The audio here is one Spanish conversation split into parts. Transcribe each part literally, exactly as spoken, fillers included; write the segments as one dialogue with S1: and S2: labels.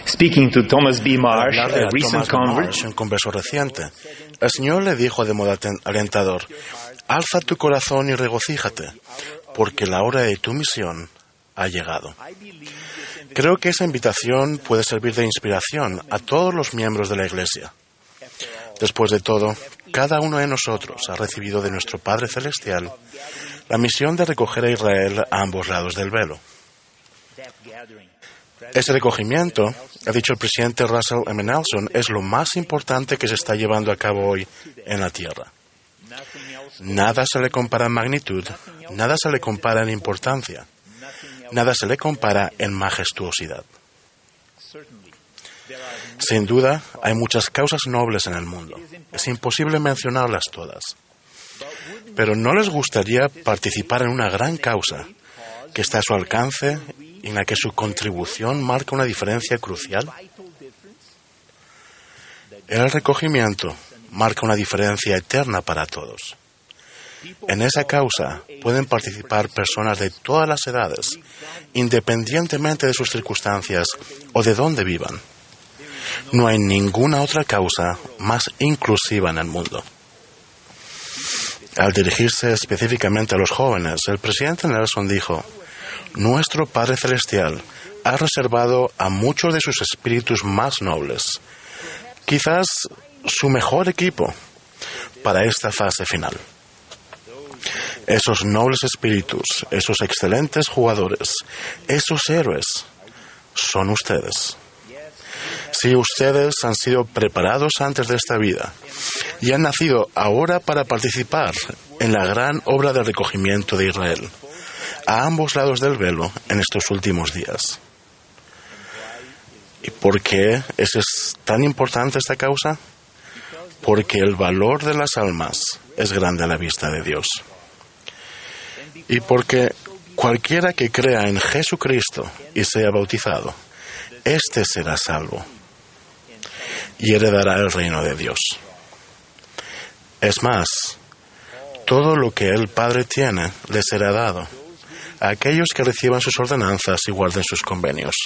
S1: Speaking to Thomas B. Marsh,
S2: Al hablarle
S1: a
S2: a
S1: recent
S2: Thomas
S1: convert,
S2: Marsh, un converso reciente, el Señor le dijo de modo aten- alentador: alza tu corazón y regocíjate, porque la hora de tu misión ha llegado. Creo que esa invitación puede servir de inspiración a todos los miembros de la Iglesia. Después de todo, cada uno de nosotros ha recibido de nuestro Padre Celestial la misión de recoger a Israel a ambos lados del velo. Ese recogimiento, ha dicho el presidente Russell M. Nelson, es lo más importante que se está llevando a cabo hoy en la Tierra. Nada se le compara en magnitud, nada se le compara en importancia, nada se le compara en majestuosidad. Sin duda, hay muchas causas nobles en el mundo. Es imposible mencionarlas todas. Pero ¿no les gustaría participar en una gran causa que está a su alcance y en la que su contribución marca una diferencia crucial? El recogimiento marca una diferencia eterna para todos. En esa causa pueden participar personas de todas las edades, independientemente de sus circunstancias o de dónde vivan. No hay ninguna otra causa más inclusiva en el mundo. Al dirigirse específicamente a los jóvenes, el presidente Nelson dijo: nuestro Padre Celestial ha reservado a muchos de sus espíritus más nobles, quizás su mejor equipo, para esta fase final. Esos nobles espíritus, esos excelentes jugadores, esos héroes, son ustedes. Si ustedes han sido preparados antes de esta vida y han nacido ahora para participar en la gran obra de recogimiento de Israel, a ambos lados del velo en estos últimos días. ¿Y por qué es tan importante esta causa? Porque el valor de las almas es grande a la vista de Dios. Y porque cualquiera que crea en Jesucristo y sea bautizado, éste será salvo y heredará el reino de Dios. Es más, todo lo que el Padre tiene le será dado a aquellos que reciban sus ordenanzas y guarden sus convenios.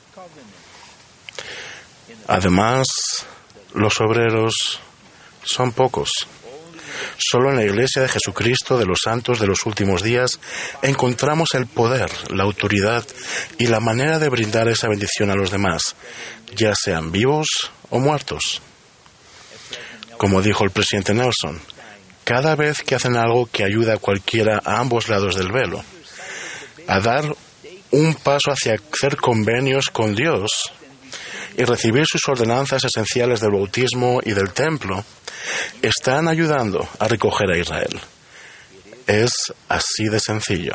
S2: Además, los obreros son pocos. Solo en la Iglesia de Jesucristo de los Santos de los Últimos Días encontramos el poder, la autoridad y la manera de brindar esa bendición a los demás, ya sean vivos o muertos. Como dijo el presidente Nelson, cada vez que hacen algo que ayuda a cualquiera a ambos lados del velo a dar un paso hacia hacer convenios con Dios y recibir sus ordenanzas esenciales del bautismo y del templo, están ayudando a recoger a Israel. Es así de sencillo.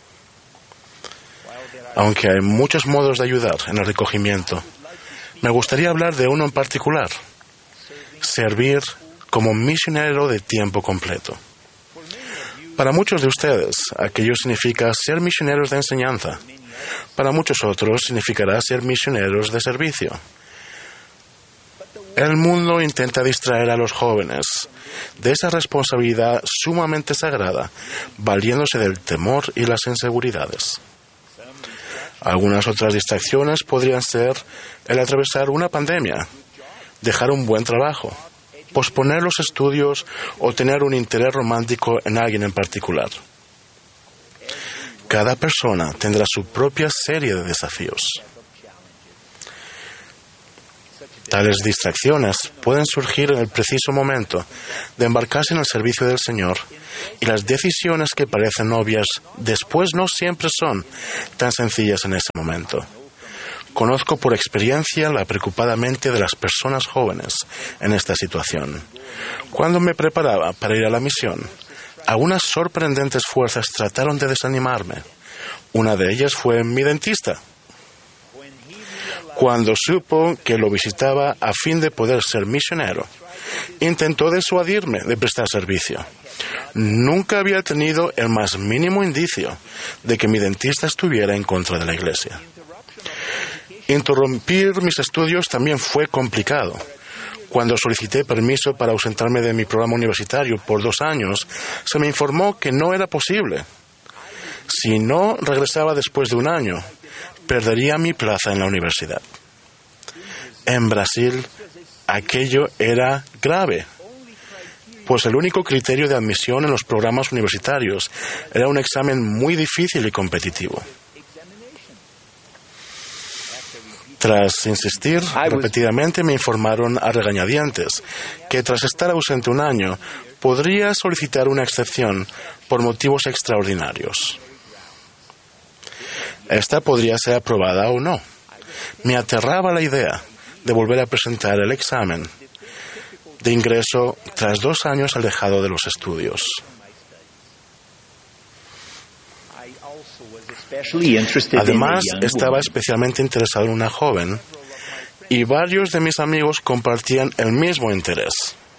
S2: Aunque hay muchos modos de ayudar en el recogimiento, me gustaría hablar de uno en particular: servir como misionero de tiempo completo. Para muchos de ustedes, aquello significa ser misioneros de enseñanza. Para muchos otros significará ser misioneros de servicio. El mundo intenta distraer a los jóvenes de esa responsabilidad sumamente sagrada, valiéndose del temor y las inseguridades. Algunas otras distracciones podrían ser el atravesar una pandemia, dejar un buen trabajo, posponer los estudios o tener un interés romántico en alguien en particular. Cada persona tendrá su propia serie de desafíos. Tales distracciones pueden surgir en el preciso momento de embarcarse en el servicio del Señor, y las decisiones que parecen obvias después no siempre son tan sencillas en ese momento. Conozco por experiencia la preocupada mente de las personas jóvenes en esta situación. Cuando me preparaba para ir a la misión, algunas sorprendentes fuerzas trataron de desanimarme. Una de ellas fue mi dentista. Cuando supo que lo visitaba a fin de poder ser misionero, intentó disuadirme de prestar servicio. Nunca había tenido el más mínimo indicio de que mi dentista estuviera en contra de la Iglesia. Interrumpir mis estudios también fue complicado. Cuando solicité permiso para ausentarme de mi programa universitario por dos años, se me informó que no era posible. Si no regresaba después de un año, perdería mi plaza en la universidad. En Brasil, aquello era grave, pues el único criterio de admisión en los programas universitarios era un examen muy difícil y competitivo. Tras insistir repetidamente, me informaron a regañadientes que tras estar ausente un año podría solicitar una excepción por motivos extraordinarios. Esta podría ser aprobada o no. Me aterraba la idea de volver a presentar el examen de ingreso tras dos años alejado de los estudios. Además, estaba especialmente interesado en una joven y varios de mis amigos compartían el mismo interés.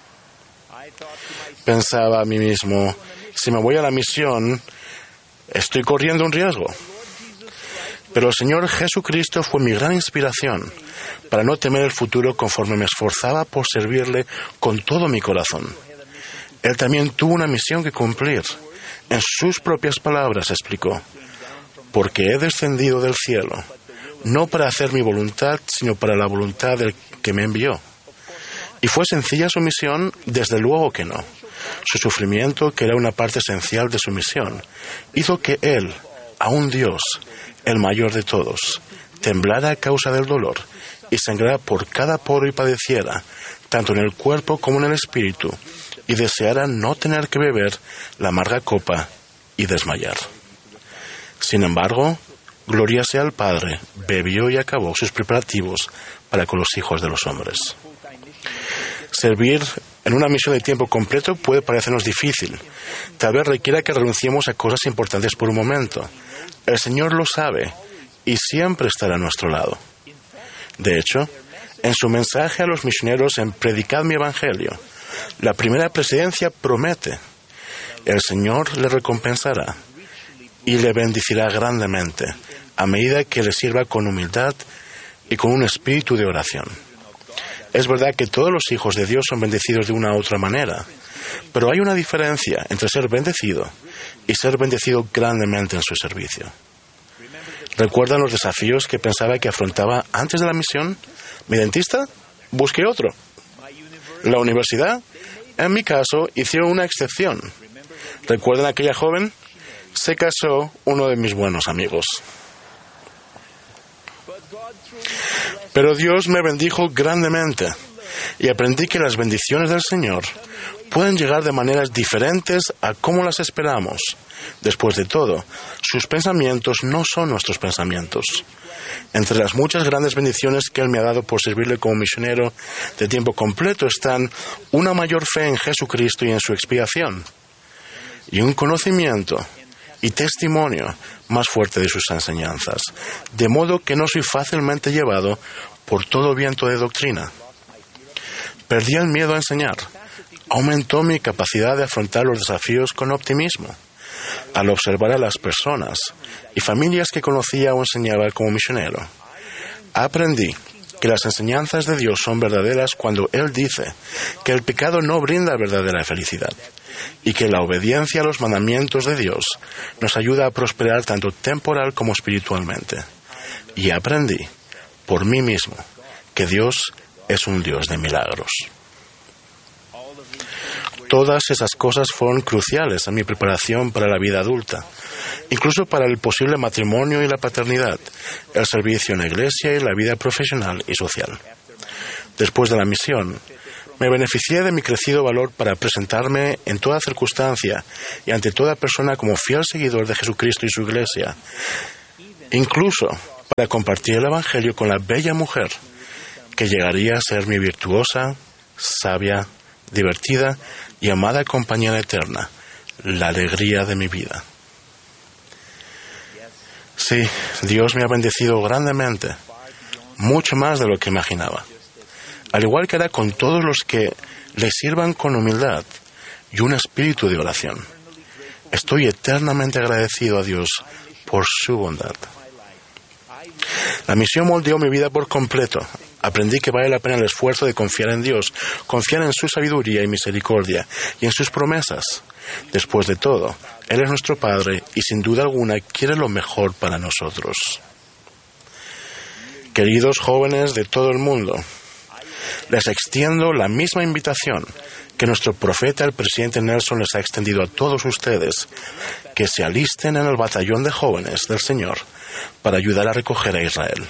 S2: Pensaba a mí mismo, si me voy a la misión, estoy corriendo un riesgo. Pero el Señor Jesucristo fue mi gran inspiración para no temer el futuro conforme me esforzaba por servirle con todo mi corazón. Él también tuvo una misión que cumplir. En sus propias palabras explicó: porque he descendido del cielo, no para hacer mi voluntad, sino para la voluntad del que me envió. Y fue sencilla su misión, desde luego que no. Su sufrimiento, que era una parte esencial de su misión, hizo que él, aun Dios, el mayor de todos, temblara a causa del dolor y sangrara por cada poro y padeciera, tanto en el cuerpo como en el espíritu, y deseara no tener que beber la amarga copa y desmayar. Sin embargo, gloria sea al Padre, bebió y acabó sus preparativos para con los hijos de los hombres. Servir en una misión de tiempo completo puede parecernos difícil. Tal vez requiera que renunciemos a cosas importantes por un momento. El Señor lo sabe y siempre estará a nuestro lado. De hecho, en su mensaje a los misioneros en Predicad mi Evangelio, la primera presidencia promete: el Señor le recompensará y le bendecirá grandemente a medida que le sirva con humildad y con un espíritu de oración. Es verdad que todos los hijos de Dios son bendecidos de una u otra manera, pero hay una diferencia entre ser bendecido y ser bendecido grandemente en su servicio. ¿Recuerdan los desafíos que pensaba que afrontaba antes de la misión? ¿Mi dentista? Busqué otro. ¿La universidad? En mi caso, hicieron una excepción. ¿Recuerdan aquella joven? Se casó uno de mis buenos amigos. Pero Dios me bendijo grandemente y aprendí que las bendiciones del Señor pueden llegar de maneras diferentes a cómo las esperamos. Después de todo, sus pensamientos no son nuestros pensamientos. Entre las muchas grandes bendiciones que Él me ha dado por servirle como misionero de tiempo completo están una mayor fe en Jesucristo y en su expiación, y un conocimiento y testimonio más fuerte de sus enseñanzas, de modo que no soy fácilmente llevado por todo viento de doctrina. Perdí el miedo a enseñar. Aumentó mi capacidad de afrontar los desafíos con optimismo. Al observar a las personas y familias que conocía o enseñaba como misionero, aprendí que las enseñanzas de Dios son verdaderas cuando Él dice que el pecado no brinda verdadera felicidad y que la obediencia a los mandamientos de Dios nos ayuda a prosperar tanto temporal como espiritualmente. Y aprendí por mí mismo que Dios es un Dios de milagros. Todas esas cosas fueron cruciales en mi preparación para la vida adulta, incluso para el posible matrimonio y la paternidad, el servicio en la iglesia y la vida profesional y social. Después de la misión, me beneficié de mi crecido valor para presentarme en toda circunstancia y ante toda persona como fiel seguidor de Jesucristo y su iglesia, incluso para compartir el Evangelio con la bella mujer que llegaría a ser mi virtuosa, sabia, divertida y amada compañera eterna, la alegría de mi vida. Sí, Dios me ha bendecido grandemente, mucho más de lo que imaginaba. Al igual que hará con todos los que le sirvan con humildad y un espíritu de oración. Estoy eternamente agradecido a Dios por su bondad. La misión moldeó mi vida por completo. Aprendí que vale la pena el esfuerzo de confiar en Dios, confiar en su sabiduría y misericordia y en sus promesas. Después de todo, Él es nuestro Padre y sin duda alguna quiere lo mejor para nosotros. Queridos jóvenes de todo el mundo, Les extiendo la misma invitación que nuestro profeta, el presidente Nelson, les ha extendido a todos ustedes, que se alisten en el batallón de jóvenes del Señor para ayudar a recoger a Israel.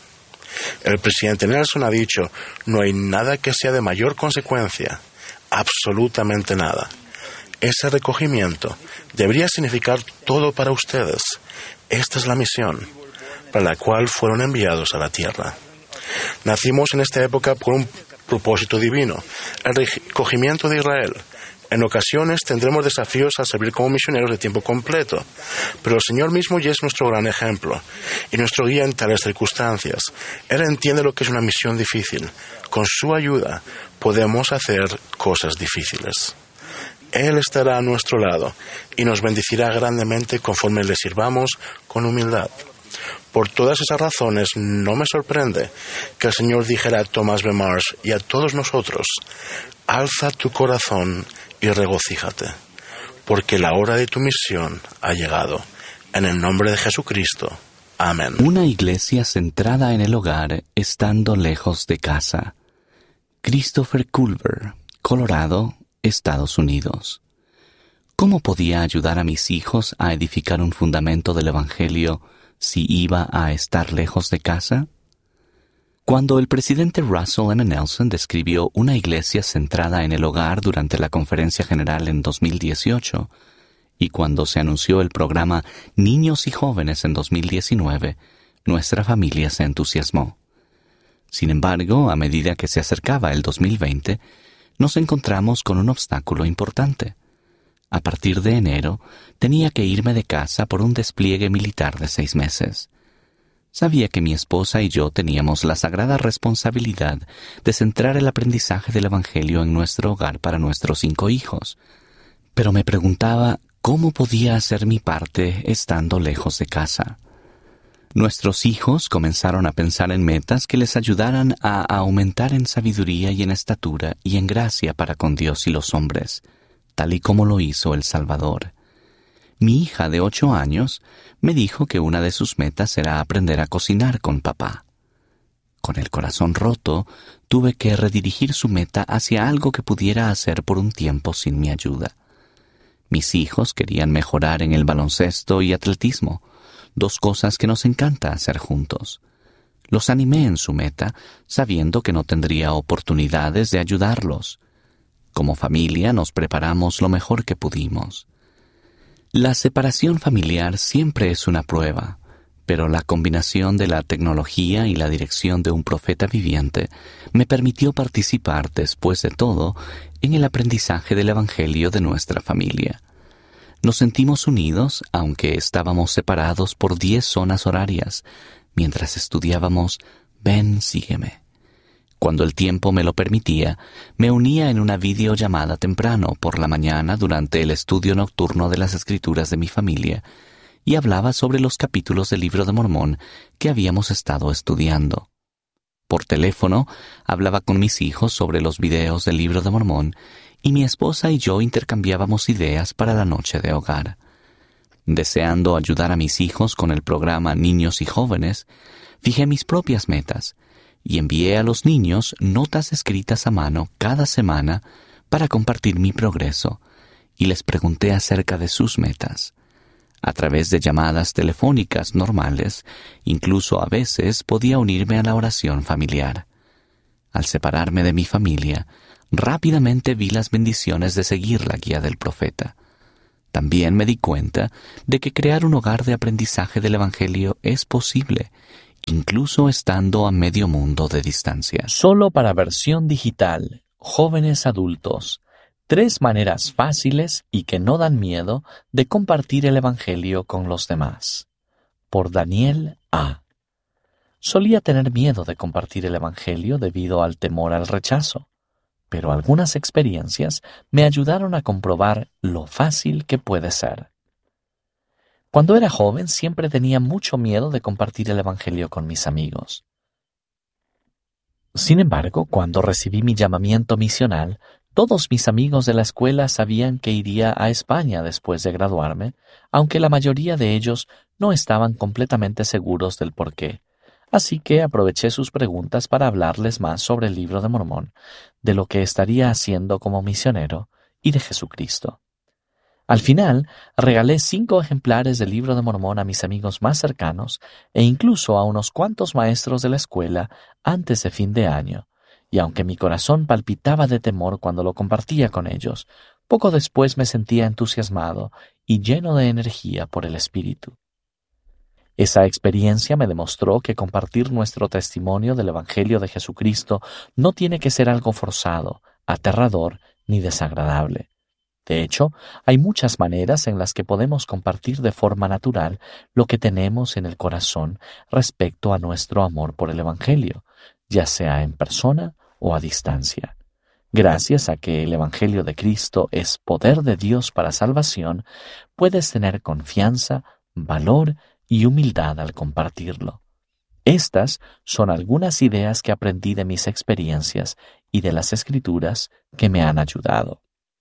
S2: El presidente Nelson ha dicho, no hay nada que sea de mayor consecuencia, absolutamente nada. Ese recogimiento debería significar todo para ustedes. Esta es la misión para la cual fueron enviados a la tierra. Nacimos en esta época por un propósito divino, el recogimiento de Israel. En ocasiones tendremos desafíos al servir como misioneros de tiempo completo, pero el Señor mismo ya es nuestro gran ejemplo y nuestro guía en tales circunstancias. Él entiende lo que es una misión difícil. Con su ayuda podemos hacer cosas difíciles. Él estará a nuestro lado y nos bendecirá grandemente conforme le sirvamos con humildad. Por todas esas razones, no me sorprende que el Señor dijera a Thomas B. Marsh y a todos nosotros, alza tu corazón y regocíjate, porque la hora de tu misión ha llegado. En el nombre de Jesucristo. Amén.
S3: Una iglesia centrada en el hogar, estando lejos de casa. Christopher Culver, Colorado, Estados Unidos. ¿Cómo podía ayudar a mis hijos a edificar un fundamento del Evangelio si iba a estar lejos de casa? Cuando el presidente Russell M. Nelson describió una iglesia centrada en el hogar durante la Conferencia General en dos mil dieciocho, y cuando se anunció el programa Niños y Jóvenes en dos mil diecinueve, nuestra familia se entusiasmó. Sin embargo, a medida que se acercaba el dos mil veinte, nos encontramos con un obstáculo importante. A partir de enero, tenía que irme de casa por un despliegue militar de seis meses. Sabía que mi esposa y yo teníamos la sagrada responsabilidad de centrar el aprendizaje del Evangelio en nuestro hogar para nuestros cinco hijos, pero me preguntaba cómo podía hacer mi parte estando lejos de casa. Nuestros hijos comenzaron a pensar en metas que les ayudaran a aumentar en sabiduría y en estatura y en gracia para con Dios y los hombres, tal y como lo hizo el Salvador. Mi hija de ocho años me dijo que una de sus metas era aprender a cocinar con papá. Con el corazón roto, tuve que redirigir su meta hacia algo que pudiera hacer por un tiempo sin mi ayuda. Mis hijos querían mejorar en el baloncesto y atletismo, dos cosas que nos encanta hacer juntos. Los animé en su meta, sabiendo que no tendría oportunidades de ayudarlos. Como familia nos preparamos lo mejor que pudimos. La separación familiar siempre es una prueba, pero la combinación de la tecnología y la dirección de un profeta viviente me permitió participar, después de todo, en el aprendizaje del Evangelio de nuestra familia. Nos sentimos unidos, aunque estábamos separados por diez zonas horarias, mientras estudiábamos Ven, sígueme. Cuando el tiempo me lo permitía, me unía en una videollamada temprano por la mañana durante el estudio nocturno de las Escrituras de mi familia y hablaba sobre los capítulos del Libro de Mormón que habíamos estado estudiando. Por teléfono, hablaba con mis hijos sobre los videos del Libro de Mormón y mi esposa y yo intercambiábamos ideas para la noche de hogar. Deseando ayudar a mis hijos con el programa Niños y Jóvenes, fijé mis propias metas y envié a los niños notas escritas a mano cada semana para compartir mi progreso, y les pregunté acerca de sus metas. A través de llamadas telefónicas normales, incluso a veces podía unirme a la oración familiar. Al separarme de mi familia, rápidamente vi las bendiciones de seguir la guía del profeta. También me di cuenta de que crear un hogar de aprendizaje del Evangelio es posible, incluso estando a medio mundo de distancia.
S4: Solo para versión digital, jóvenes adultos, tres maneras fáciles y que no dan miedo de compartir el Evangelio con los demás. Por Daniel A. Solía tener miedo de compartir el Evangelio debido al temor al rechazo, pero algunas experiencias me ayudaron a comprobar lo fácil que puede ser. Cuando era joven siempre tenía mucho miedo de compartir el Evangelio con mis amigos. Sin embargo, cuando recibí mi llamamiento misional, todos mis amigos de la escuela sabían que iría a España después de graduarme, aunque la mayoría de ellos no estaban completamente seguros del porqué, Así que aproveché sus preguntas para hablarles más sobre el Libro de Mormón, de lo que estaría haciendo como misionero y de Jesucristo. Al final, regalé cinco ejemplares del Libro de Mormón a mis amigos más cercanos e incluso a unos cuantos maestros de la escuela antes de fin de año, y aunque mi corazón palpitaba de temor cuando lo compartía con ellos, poco después me sentía entusiasmado y lleno de energía por el Espíritu. Esa experiencia me demostró que compartir nuestro testimonio del Evangelio de Jesucristo no tiene que ser algo forzado, aterrador ni desagradable. De hecho, hay muchas maneras en las que podemos compartir de forma natural lo que tenemos en el corazón respecto a nuestro amor por el Evangelio, ya sea en persona o a distancia. Gracias a que el Evangelio de Cristo es poder de Dios para salvación, puedes tener confianza, valor y humildad al compartirlo. Estas son algunas ideas que aprendí de mis experiencias y de las Escrituras que me han ayudado.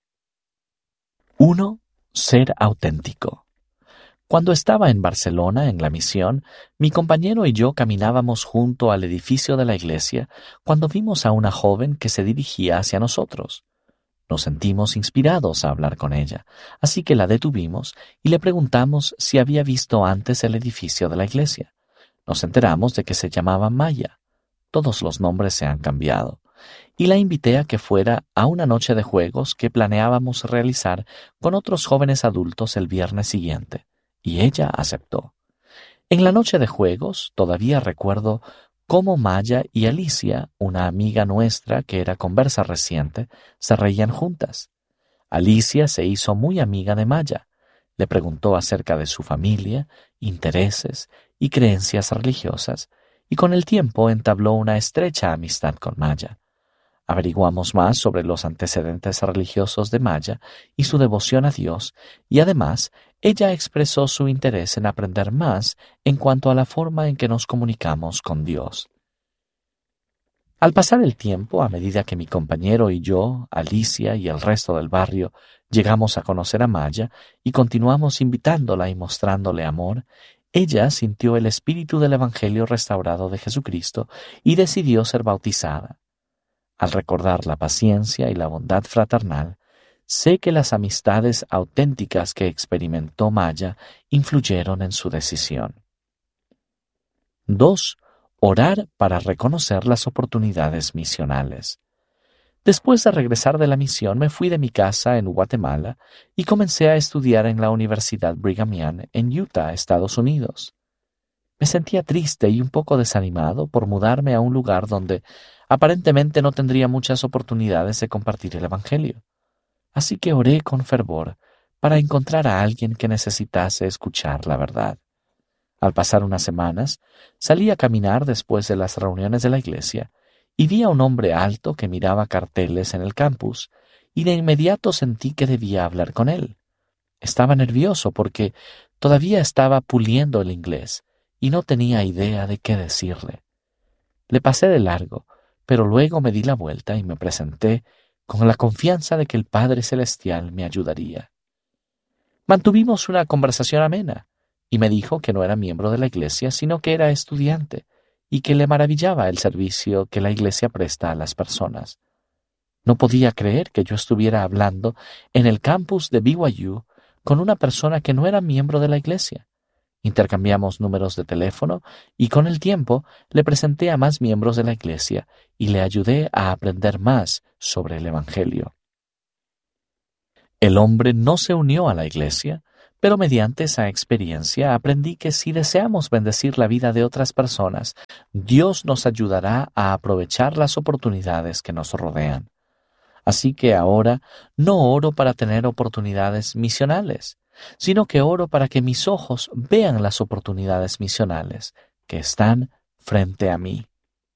S4: uno. Ser auténtico. Cuando estaba en Barcelona en la misión, mi compañero y yo caminábamos junto al edificio de la iglesia cuando vimos a una joven que se dirigía hacia nosotros. Nos sentimos inspirados a hablar con ella, así que la detuvimos y le preguntamos si había visto antes el edificio de la iglesia. Nos enteramos de que se llamaba Maya. Todos los nombres se han cambiado. Y la invité a que fuera a una noche de juegos que planeábamos realizar con otros jóvenes adultos el viernes siguiente, y ella aceptó. En la noche de juegos todavía recuerdo cómo Maya y Alicia, una amiga nuestra que era conversa reciente, se reían juntas. Alicia se hizo muy amiga de Maya. Le preguntó acerca de su familia, intereses y creencias religiosas, y con el tiempo entabló una estrecha amistad con Maya. Averiguamos más sobre los antecedentes religiosos de Maya y su devoción a Dios, y además ella expresó su interés en aprender más en cuanto a la forma en que nos comunicamos con Dios. Al pasar el tiempo, a medida que mi compañero y yo, Alicia y el resto del barrio, llegamos a conocer a Maya y continuamos invitándola y mostrándole amor, ella sintió el espíritu del Evangelio restaurado de Jesucristo y decidió ser bautizada. Al recordar la paciencia y la bondad fraternal, sé que las amistades auténticas que experimentó Maya influyeron en su decisión. dos. Orar para reconocer las oportunidades misionales. Después de regresar de la misión, me fui de mi casa en Guatemala y comencé a estudiar en la Universidad Brigham Young en Utah, Estados Unidos. Me sentía triste y un poco desanimado por mudarme a un lugar donde aparentemente no tendría muchas oportunidades de compartir el Evangelio. Así que oré con fervor para encontrar a alguien que necesitase escuchar la verdad. Al pasar unas semanas, salí a caminar después de las reuniones de la iglesia y vi a un hombre alto que miraba carteles en el campus y de inmediato sentí que debía hablar con él. Estaba nervioso porque todavía estaba puliendo el inglés y no tenía idea de qué decirle. Le pasé de largo, pero luego me di la vuelta y me presenté con la confianza de que el Padre Celestial me ayudaría. Mantuvimos una conversación amena y me dijo que no era miembro de la iglesia, sino que era estudiante y que le maravillaba el servicio que la iglesia presta a las personas. No podía creer que yo estuviera hablando en el campus de B Y U con una persona que no era miembro de la iglesia. Intercambiamos números de teléfono y con el tiempo le presenté a más miembros de la iglesia y le ayudé a aprender más sobre el Evangelio. El hombre no se unió a la iglesia, pero mediante esa experiencia aprendí que si deseamos bendecir la vida de otras personas, Dios nos ayudará a aprovechar las oportunidades que nos rodean. Así que ahora no oro para tener oportunidades misionales, sino que oro para que mis ojos vean las oportunidades misionales que están frente a mí.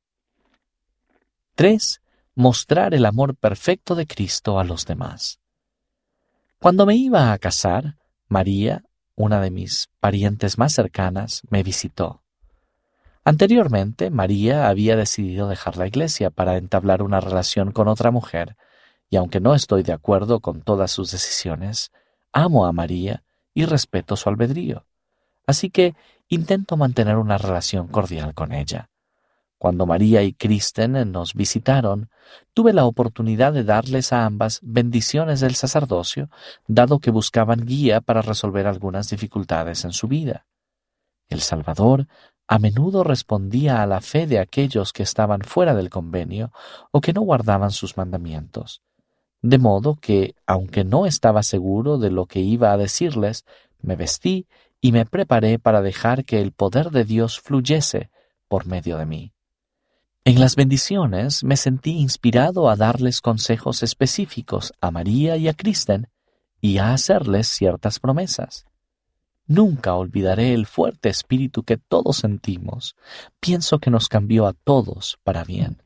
S4: tres. Mostrar el amor perfecto de Cristo a los demás. Cuando me iba a casar, María, una de mis parientes más cercanas, me visitó. Anteriormente, María había decidido dejar la iglesia para entablar una relación con otra mujer, y aunque no estoy de acuerdo con todas sus decisiones, amo a María y respeto su albedrío. así que intento mantener una relación cordial con ella. Cuando María y Kristen nos visitaron, tuve la oportunidad de darles a ambas bendiciones del sacerdocio, dado que buscaban guía para resolver algunas dificultades en su vida. El Salvador a menudo respondía a la fe de aquellos que estaban fuera del convenio o que no guardaban sus mandamientos. De modo que, aunque no estaba seguro de lo que iba a decirles, me vestí y me preparé para dejar que el poder de Dios fluyese por medio de mí. En las bendiciones me sentí inspirado a darles consejos específicos a María y a Kristen y a hacerles ciertas promesas. Nunca olvidaré el fuerte espíritu que todos sentimos. Pienso que nos cambió a todos para bien.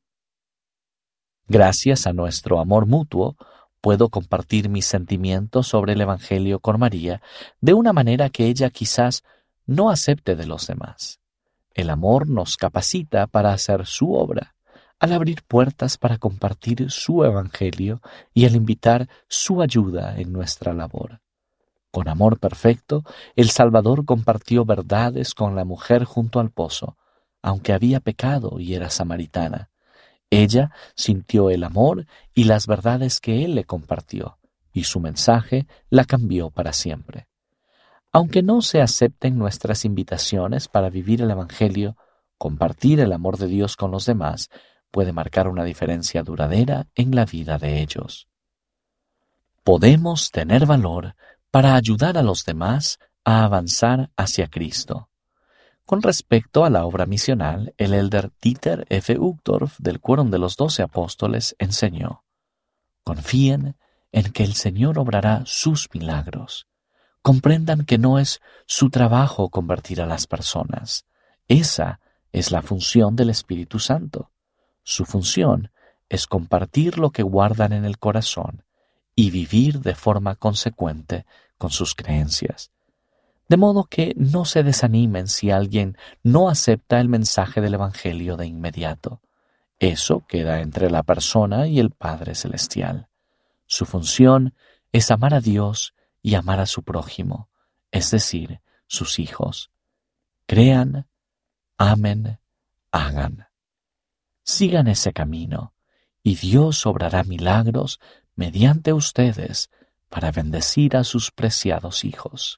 S4: Gracias a nuestro amor mutuo, puedo compartir mis sentimientos sobre el Evangelio con María de una manera que ella quizás no acepte de los demás. El amor nos capacita para hacer su obra, al abrir puertas para compartir su Evangelio y al invitar su ayuda en nuestra labor. Con amor perfecto, el Salvador compartió verdades con la mujer junto al pozo, aunque había pecado y era samaritana. Ella sintió el amor y las verdades que Él le compartió, y su mensaje la cambió para siempre. Aunque no se acepten nuestras invitaciones para vivir el Evangelio, compartir el amor de Dios con los demás puede marcar una diferencia duradera en la vida de ellos. Podemos tener valor para ayudar a los demás a avanzar hacia Cristo. Con respecto a la obra misional, el elder Dieter F. Uchtdorf del Quórum de los Doce Apóstoles enseñó: confíen en que el Señor obrará sus milagros. Comprendan que no es su trabajo convertir a las personas. Esa es la función del Espíritu Santo. Su función es compartir lo que guardan en el corazón y vivir de forma consecuente con sus creencias. De modo que no se desanimen si alguien no acepta el mensaje del Evangelio de inmediato. Eso queda entre la persona y el Padre Celestial. Su función es amar a Dios y amar a su prójimo, es decir, sus hijos. Crean, amen, hagan. Sigan ese camino, y Dios obrará milagros mediante ustedes para bendecir a sus preciados hijos.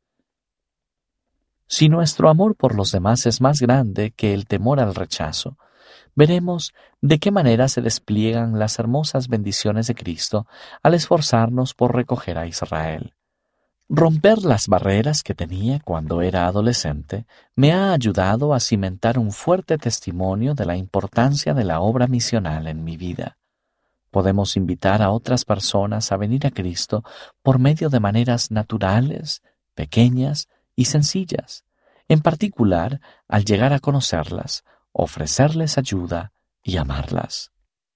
S4: Si nuestro amor por los demás es más grande que el temor al rechazo, veremos de qué manera se despliegan las hermosas bendiciones de Cristo al esforzarnos por recoger a Israel. Romper las barreras que tenía cuando era adolescente me ha ayudado a cimentar un fuerte testimonio de la importancia de la obra misional en mi vida. Podemos invitar a otras personas a venir a Cristo por medio de maneras naturales, pequeñas y sencillas, en particular al llegar a conocerlas, ofrecerles ayuda y amarlas.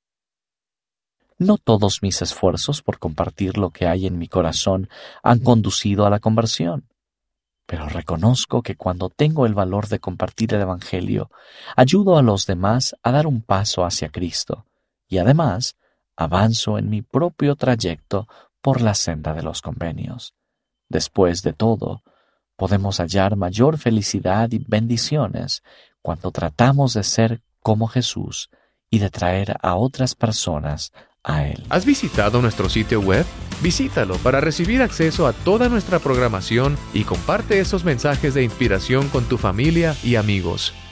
S4: No todos mis esfuerzos por compartir lo que hay en mi corazón han conducido a la conversión, pero reconozco que cuando tengo el valor de compartir el Evangelio, ayudo a los demás a dar un paso hacia Cristo y además avanzo en mi propio trayecto por la senda de los convenios. Después de todo, podemos hallar mayor felicidad y bendiciones cuando tratamos de ser como Jesús y de traer a otras personas a Él.
S5: ¿Has visitado nuestro sitio web? Visítalo para recibir acceso a toda nuestra programación y comparte esos mensajes de inspiración con tu familia y amigos.